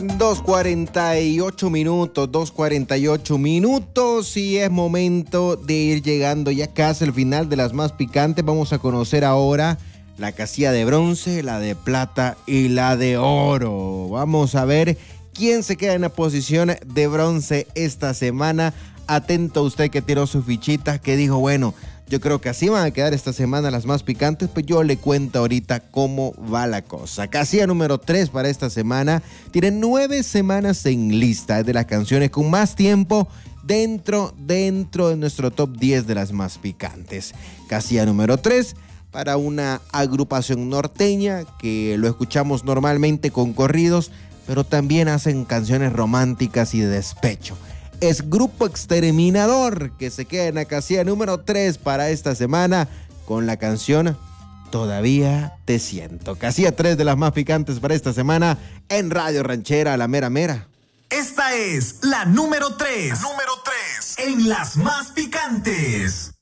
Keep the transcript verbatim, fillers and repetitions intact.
dos cuarenta y ocho minutos, dos cuarenta y ocho minutos y es momento de ir llegando ya casi al final de las más picantes. Vamos a conocer ahora la casilla de bronce, la de plata y la de oro. Vamos a ver quién se queda en la posición de bronce esta semana. Atento usted que tiró su fichita, que dijo, bueno, yo creo que así van a quedar esta semana las más picantes, pues yo le cuento ahorita cómo va la cosa. Casilla número tres para esta semana, tiene nueve semanas en lista, es de las canciones con más tiempo dentro, dentro de nuestro top diez de las más picantes. Casilla número tres, para una agrupación norteña que lo escuchamos normalmente con corridos, pero también hacen canciones románticas y de despecho. Es Grupo Exterminador, que se queda en la casilla número tres para esta semana con la canción Todavía Te Siento. Casilla tres de las más picantes para esta semana en Radio Ranchera, la mera mera. Esta es la número tres. Número tres en las más picantes.